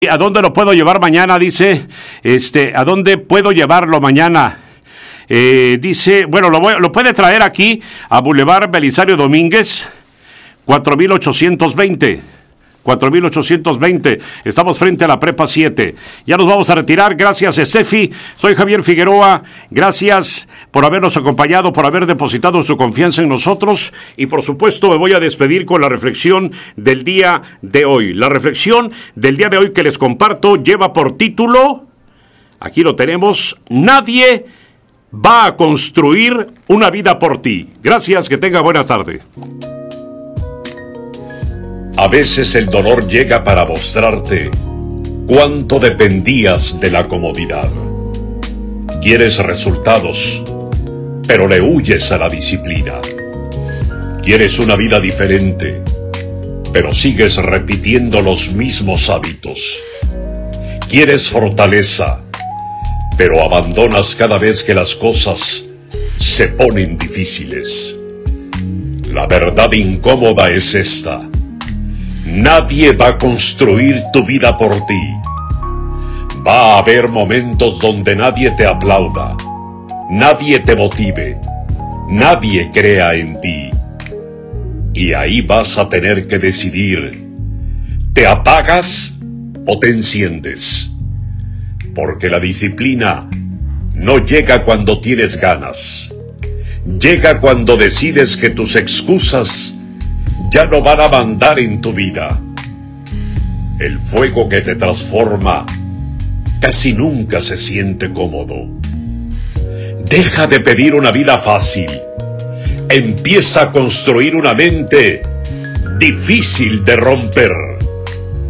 ¿A dónde lo puedo llevar mañana? Dice, ¿a dónde puedo llevarlo mañana? Dice, bueno, lo puede traer aquí a Boulevard Belisario Domínguez, 4820. 4820. Estamos frente a la Prepa 7. Ya nos vamos a retirar. Gracias, Estefi. Soy Javier Figueroa. Gracias por habernos acompañado, por haber depositado su confianza en nosotros. Y por supuesto me voy a despedir con la reflexión del día de hoy. La reflexión del día de hoy que les comparto lleva por título, aquí lo tenemos, nadie va a construir una vida por ti. Gracias, que tenga buena tarde. A veces el dolor llega para mostrarte cuánto dependías de la comodidad. Quieres resultados, pero le huyes a la disciplina. Quieres una vida diferente, pero sigues repitiendo los mismos hábitos. Quieres fortaleza, pero abandonas cada vez que las cosas se ponen difíciles. La verdad incómoda es esta: nadie va a construir tu vida por ti. Va a haber momentos donde nadie te aplauda, nadie te motive, nadie crea en ti. Y ahí vas a tener que decidir, ¿te apagas o te enciendes? Porque la disciplina no llega cuando tienes ganas. Llega cuando decides que tus excusas ya no van a mandar en tu vida. El fuego que te transforma casi nunca se siente cómodo. Deja de pedir una vida fácil. Empieza a construir una mente difícil de romper.